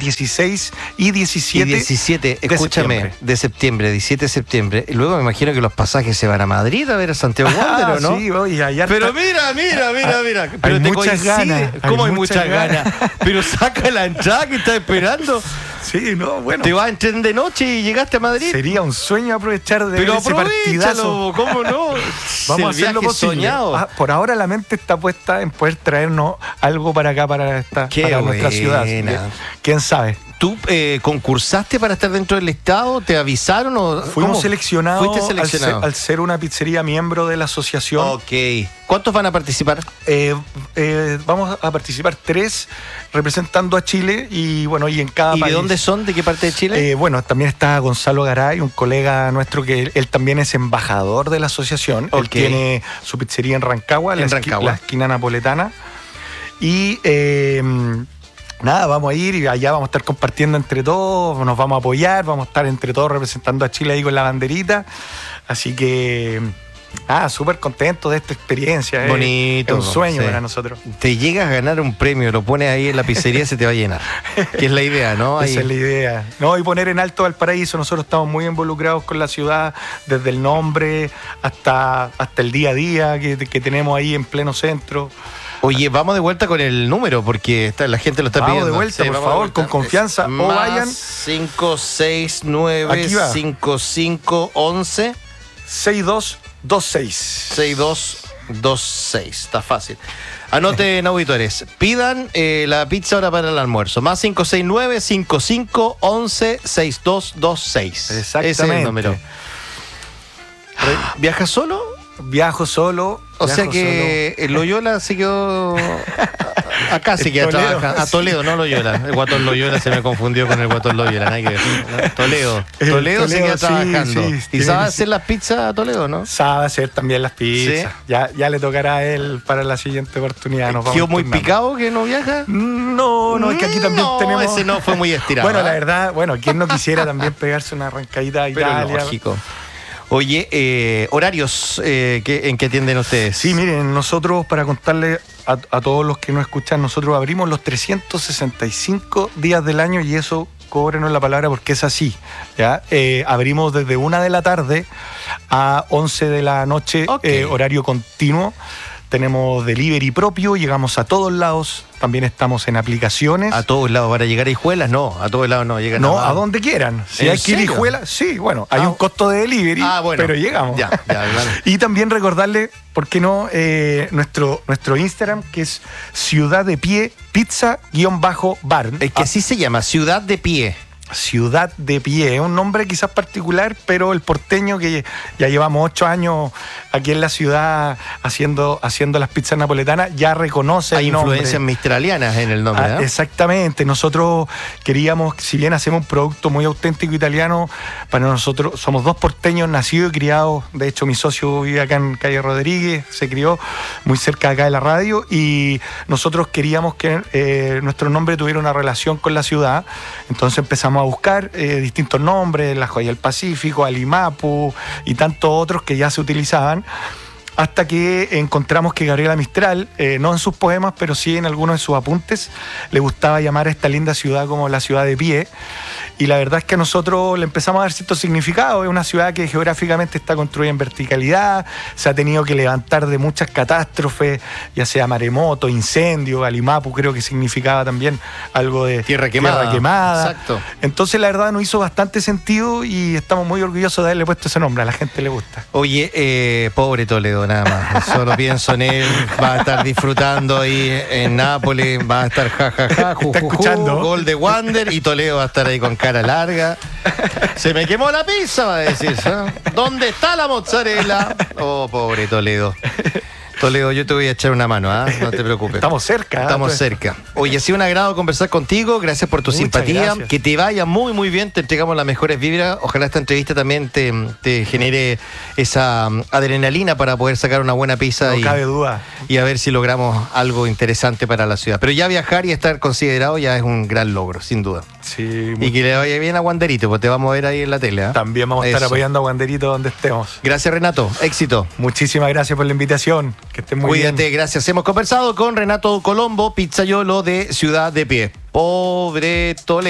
16 y 17. Y 17, escúchame, de septiembre, 17 de septiembre. Y luego me imagino que los pasajes se van a Madrid a ver a Santiago Wander, ¿o no? Sí, oye, allá pero está. mira. Pero hay te muchas coincide. ganas. ¿Cómo hay muchas ganas? Pero saca la entrada que estás esperando. Sí, no, bueno. Te vas en tren de noche y llegaste a Madrid. Sería un sueño aprovechar de pero ver ese partidazo. ¿Cómo no? Vamos a hacer lo posible. Soñado. Por ahora la mente está puesta en poder traernos algo para acá, para nuestra ciudad. ¿Quién sabe? ¿Tú concursaste para estar dentro del Estado? ¿Te avisaron? O Fuimos seleccionados. ¿Fuiste seleccionado? Al ser una pizzería miembro de la asociación. Ok. ¿Cuántos van a participar? Vamos a participar 3 representando a Chile y bueno, y en cada país. ¿Y de dónde son? ¿De qué parte de Chile? Bueno, también está Gonzalo Garay, un colega nuestro que él también es embajador de la asociación. Okay. Él tiene su pizzería en Rancagua, la esquina napoletana. Y nada, vamos a ir y allá vamos a estar compartiendo entre todos, nos vamos a apoyar, vamos a estar entre todos representando a Chile ahí con la banderita. Así que súper contento de esta experiencia. Bonito. Es un sueño para nosotros. Te llegas a ganar un premio, lo pones ahí en la pizzería, se te va a llenar. Que es la idea, ¿no? Ahí. Esa es la idea. No, y poner en alto Valparaíso. Nosotros estamos muy involucrados con la ciudad, desde el nombre hasta el día a día que tenemos ahí en pleno centro. Oye, vamos de vuelta con el número porque la gente lo está pidiendo. Vamos de vuelta, por favor, con confianza. O vayan. 569 5511 6226. 6226. Está fácil. Anoten, auditores. Pidan la pizza ahora para el almuerzo. Más 569 5511 6226. Exactamente. Ese es el número. ¿Viajas solo? Viajo solo. O sea que el Loyola se quedó acá, se queda trabajando. A Toledo, no Loyola. El Guatón Loyola se me confundió con el Guatón Loyola. Nada que ver, ¿no? Toledo se queda trabajando. ¿Y sabe hacer las pizzas a Toledo, no? Sabe hacer también las pizzas. ¿Sí? Ya le tocará a él para la siguiente oportunidad. ¿Quedó muy picado que no viaja? No, es que aquí también tenemos. Ese no fue muy estirado. Bueno, la verdad, ¿quién no quisiera también pegarse una arrancadita a Italia? Pero lógico. Oye, horarios en que atienden ustedes. Sí, miren, nosotros, para contarle a todos los que nos escuchan, nosotros abrimos los 365 días del año y eso, cóbrenos la palabra porque es así, ¿ya? Abrimos desde 1 de la tarde a 11 de la noche, horario continuo. Tenemos delivery propio, llegamos a todos lados, también estamos en aplicaciones. ¿A todos lados van a llegar a Hijuelas? No, a todos lados no llegan. No, a donde quieran. Si hay que ir a Hijuelas, sí, bueno, hay un costo de delivery, pero llegamos. Ya, claro. Y también recordarle, ¿por qué no? Nuestro Instagram, que es Ciudad de Pie, pizza_bar. Es que así se llama, Ciudad de Pie. Ciudad de Pie, es un nombre quizás particular, pero el porteño que ya llevamos 8 años aquí en la ciudad haciendo las pizzas napoletanas, ya reconoce el nombre. Hay influencias mistralianas en el nombre, ¿no? Exactamente, nosotros queríamos, si bien hacemos un producto muy auténtico italiano, para nosotros somos 2 porteños nacidos y criados, de hecho mi socio vive acá en Calle Rodríguez, se crió muy cerca de acá de la radio y nosotros queríamos que nuestro nombre tuviera una relación con la ciudad, entonces empezamos a buscar distintos nombres, La Joya del Pacífico, Alimapu y tantos otros que ya se utilizaban, hasta que encontramos que Gabriela Mistral, no en sus poemas, pero sí en algunos de sus apuntes, le gustaba llamar a esta linda ciudad como la ciudad de pie. Y la verdad es que a nosotros le empezamos a dar cierto significado. Es una ciudad que geográficamente está construida en verticalidad, se ha tenido que levantar de muchas catástrofes, ya sea maremoto, incendio, Alimapu creo que significaba también algo de tierra quemada. Exacto. Entonces la verdad nos hizo bastante sentido y estamos muy orgullosos de haberle puesto ese nombre, a la gente le gusta. Oye, pobre Toledo, nada más. Solo pienso en él, va a estar disfrutando ahí en Nápoles, va a estar jajaja, está escuchando. Gol de Wander y Toledo va a estar ahí con cara larga. Se me quemó la pizza, va a decir. ¿Dónde está la mozzarella? Oh, pobre Toledo. Toledo, yo te voy a echar una mano, no te preocupes. Estamos cerca. Estamos cerca. Oye, ha sido un agrado conversar contigo. Gracias por tu simpatía. Gracias. Que te vaya muy, muy bien. Te entregamos las mejores vibras. Ojalá esta entrevista también te genere esa adrenalina para poder sacar una buena pizza. No cabe duda. Y a ver si logramos algo interesante para la ciudad. Pero ya viajar y estar considerado ya es un gran logro, sin duda. Sí. Y que le vaya bien a Wanderito, pues te vamos a ver ahí en la tele. También vamos a estar apoyando a Wanderito donde estemos. Gracias, Renato. Éxito. Muchísimas gracias por la invitación. Que estén muy bien. Cuídate, gracias. Hemos conversado con Renato Colombo, pizzaiolo de Ciudad de Pie. Pobre Toledo.